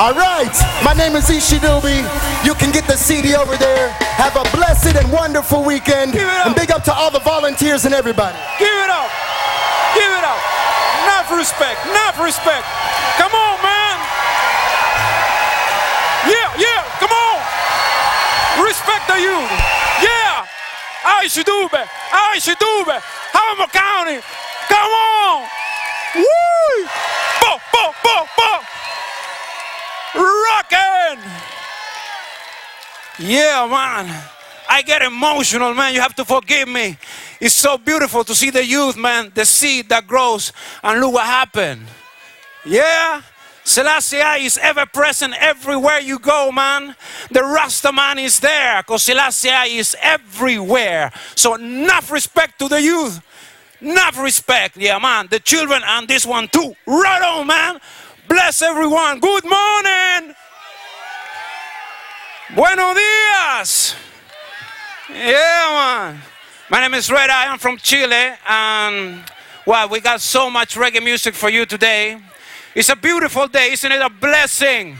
All right, my name is Ishidubi. You can get the CD over there. Have a blessed and wonderful weekend. And big up to all the volunteers and everybody. Give it up. Give it up. Enough respect. Enough respect. Come on, man. Yeah. Come on. Respect the youth. Yeah. Ishidubi. Homer County. Come on. Woo. Bo. Rockin'! Yeah, man. I get emotional, man. You have to forgive me. It's so beautiful to see the youth, man. The seed that grows. And look what happened. Yeah? Selassie is ever present everywhere you go, man. The Rasta man is there because Selassie is everywhere. So enough respect to the youth. Enough respect. Yeah, man. The children and this one too. Right on, man. Bless everyone. Good morning. Buenos dias. Yeah, man. My name is Red Eye. I'm from Chile. And, wow, we got so much reggae music for you today. It's a beautiful day. Isn't it a blessing?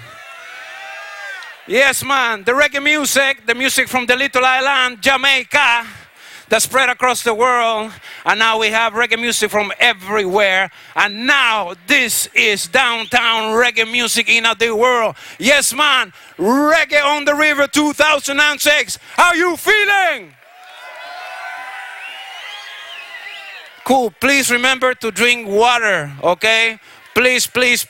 Yes, man. The reggae music, the music from the little island, Jamaica, that spread across the world, and now we have reggae music from everywhere, and now this is downtown reggae music in the world. Yes, man, Reggae on the River 2006. How you feeling? Cool. Please remember to drink water, okay? Please.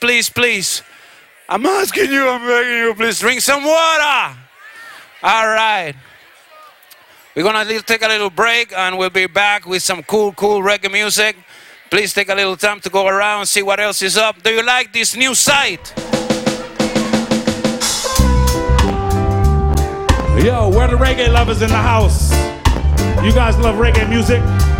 I'm asking you, I'm begging you, please drink some water. All right. We're going to take a little break and we'll be back with some cool reggae music. Please take a little time to go around and see what else is up. Do you like this new site? Yo, where the reggae lovers in the house? You guys love reggae music?